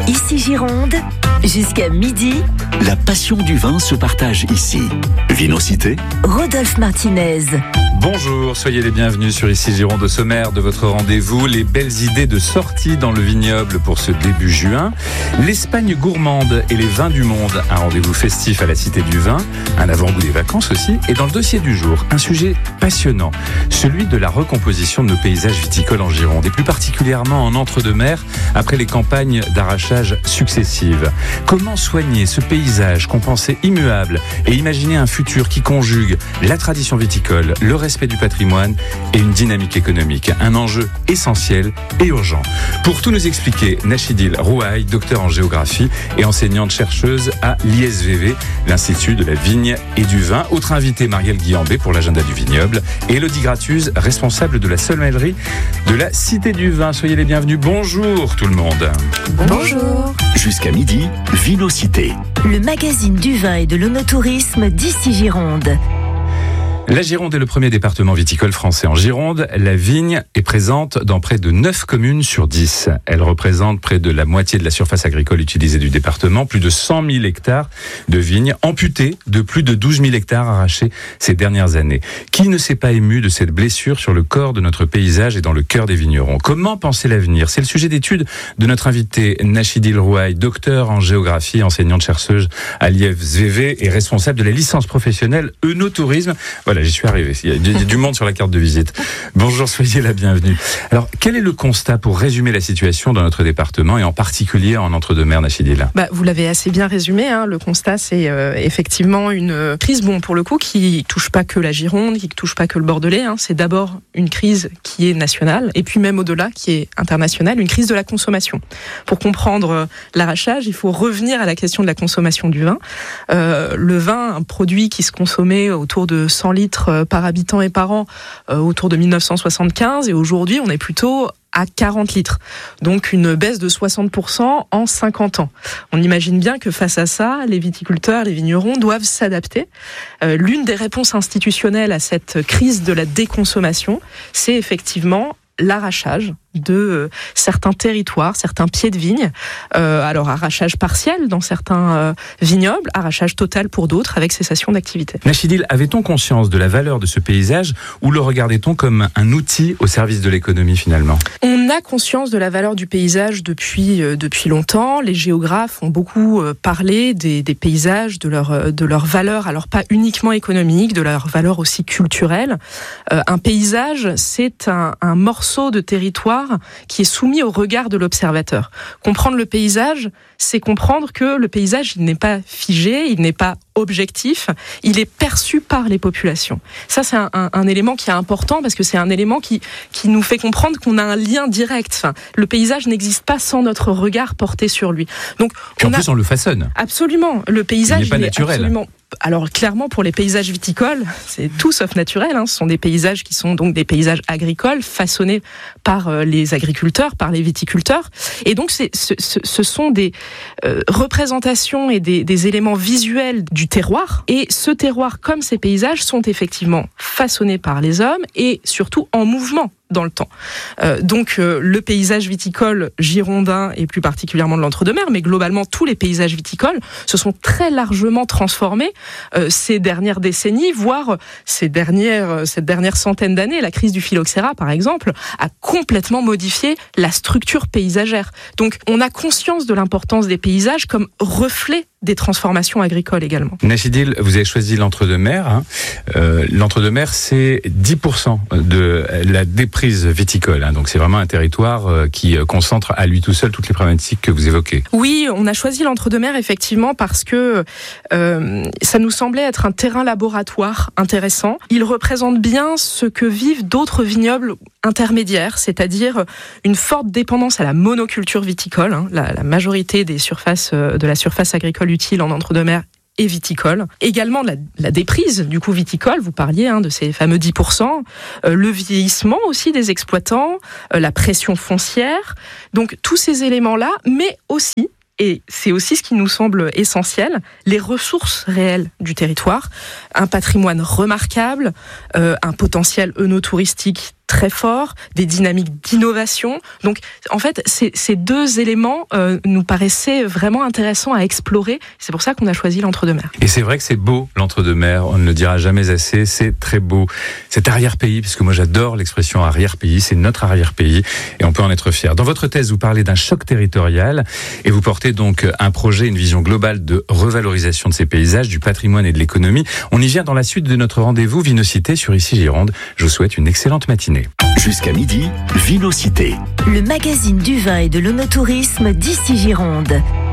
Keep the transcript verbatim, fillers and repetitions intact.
Ici Gironde, jusqu'à midi. La passion du vin se partage ici. Vinocité, Rodolphe Martinez. Bonjour, soyez les bienvenus sur Ici Gironde. Au sommaire de votre rendez-vous, les belles idées de sortie dans le vignoble pour ce début juin, l'Espagne gourmande et les vins du monde, un rendez-vous festif à la Cité du Vin, un avant-goût des vacances aussi, et dans le dossier du jour, un sujet passionnant, celui de la recomposition de nos paysages viticoles en Gironde, et plus particulièrement en entre-deux-mers, après les campagnes d'arrachage successives. Comment soigner ce paysage qu'on pensait immuable et imaginer un futur qui conjugue la tradition viticole, le respect du patrimoine et une dynamique économique, un enjeu essentiel et urgent. Pour tout nous expliquer, Nachidil Rouaille, docteur en géographie et enseignante chercheuse à l'I S V V, l'Institut de la Vigne et du Vin. Autre invité, Marielle Guillambé pour l'agenda du vignoble et Elodie Gratuz, responsable de la sommellerie de la Cité du Vin. Soyez les bienvenus. Bonjour tout le monde. Bonjour. jusqu'à midi, Vinocité. Le magazine du vin et de l'onotourisme d'Ici Gironde. La Gironde est le premier département viticole français. En Gironde, la vigne est présente dans près de neuf communes sur dix. Elle représente près de la moitié de la surface agricole utilisée du département, plus de cent mille hectares de vignes, amputées de plus de douze mille hectares arrachés ces dernières années. Qui ne s'est pas ému de cette blessure sur le corps de notre paysage et dans le cœur des vignerons? Comment penser l'avenir? C'est le sujet d'étude de notre invité Nachidil Rouaille, docteur en géographie, enseignante chercheuse à l'I S V V et responsable de la licence professionnelle œnotourisme. Voilà. J'y suis arrivé. Il y a du, du monde sur la carte de visite. Bonjour, soyez la bienvenue. Alors, quel est le constat pour résumer la situation dans notre département et en particulier en entre-deux-mers, Nachidil? Bah, vous l'avez assez bien résumé. Hein. Le constat, c'est euh, effectivement une crise, bon, pour le coup, qui touche pas que la Gironde, qui touche pas que le Bordelais. Hein. C'est d'abord une crise qui est nationale et puis même au-delà, qui est internationale, une crise de la consommation. Pour comprendre euh, l'arrachage, il faut revenir à la question de la consommation du vin. Euh, le vin, un produit qui se consommait autour de cent litres par habitant et par an euh, autour de mille neuf cent soixante-quinze, et aujourd'hui on est plutôt à quarante litres. Donc une baisse de soixante pour cent en cinquante ans. On imagine bien que face à ça, les viticulteurs, les vignerons doivent s'adapter. Euh, l'une des réponses institutionnelles à cette crise de la déconsommation, c'est effectivement l'arrachage de euh, certains territoires, certains pieds de vigne. Euh, alors arrachage partiel dans certains euh, vignobles, arrachage total pour d'autres avec cessation d'activité. Nachidil, avait-on conscience de la valeur de ce paysage ou le regardait-on comme un outil au service de l'économie finalement? On a conscience de la valeur du paysage depuis, euh, depuis longtemps. Les géographes ont beaucoup euh, parlé des, des paysages, de leur, euh, de leur valeur, alors pas uniquement économique, de leur valeur aussi culturelle. Euh, un paysage, c'est un, un morceau de territoire qui est soumis au regard de l'observateur. Comprendre le paysage, c'est comprendre que le paysage, il n'est pas figé, il n'est pas objectif, il est perçu par les populations. Ça, c'est un, un, un élément qui est important parce que c'est un élément qui, qui nous fait comprendre qu'on a un lien direct. Enfin, le paysage n'existe pas sans notre regard porté sur lui. Donc, Puis on en a... plus, on le façonne. Absolument. Le paysage, il n'est pas il naturel. Est absolument... Alors clairement pour les paysages viticoles, c'est tout sauf naturel. Hein. Ce sont des paysages qui sont donc des paysages agricoles façonnés par euh, les agriculteurs, par les viticulteurs. Et donc c'est, ce, ce, ce sont des euh, représentations et des, des éléments visuels du terroir. Et ce terroir, comme ces paysages, sont effectivement façonnés par les hommes et surtout en mouvement dans le temps. Euh, donc euh, le paysage viticole girondin et plus particulièrement de l'entre-deux-mers, mais globalement tous les paysages viticoles se sont très largement transformés euh, ces dernières décennies, voire ces dernières, cette dernière centaine d'années. La crise du phylloxéra, par exemple, a complètement modifié la structure paysagère. Donc on a conscience de l'importance des paysages comme reflet des transformations agricoles également. Nachidil, vous avez choisi l'entre-deux-mers. Hein. Euh, l'entre-deux-mers, c'est dix pour cent de la déprise viticole. Hein. Donc c'est vraiment un territoire qui concentre à lui tout seul toutes les problématiques que vous évoquez. Oui, on a choisi l'entre-deux-mers effectivement parce que euh, ça nous semblait être un terrain laboratoire intéressant. Il représente bien ce que vivent d'autres vignobles intermédiaires, c'est-à-dire une forte dépendance à la monoculture viticole. Hein. La, la majorité des surfaces de la surface agricole utile en entre-deux-mers et viticole. Également la, la déprise du coût viticole, vous parliez hein, de ces fameux dix pour cent, euh, le vieillissement aussi des exploitants, euh, la pression foncière, donc tous ces éléments-là, mais aussi, et c'est aussi ce qui nous semble essentiel, les ressources réelles du territoire, un patrimoine remarquable, euh, un potentiel œnotouristique très forts, des dynamiques d'innovation. Donc, en fait, ces, ces deux éléments euh, nous paraissaient vraiment intéressants à explorer. C'est pour ça qu'on a choisi l'entre-deux-mer. Et c'est vrai que c'est beau, l'entre-deux-mer. On ne le dira jamais assez. C'est très beau. Cet arrière-pays, puisque moi j'adore l'expression arrière-pays, c'est notre arrière-pays et on peut en être fier. Dans votre thèse, vous parlez d'un choc territorial et vous portez donc un projet, une vision globale de revalorisation de ces paysages, du patrimoine et de l'économie. On y vient dans la suite de notre rendez-vous Vinocité sur Ici Gironde. Je vous souhaite une excellente matinée. Jusqu'à midi, Vinocité. Le magazine du vin et de l'onotourisme d'Ici Gironde.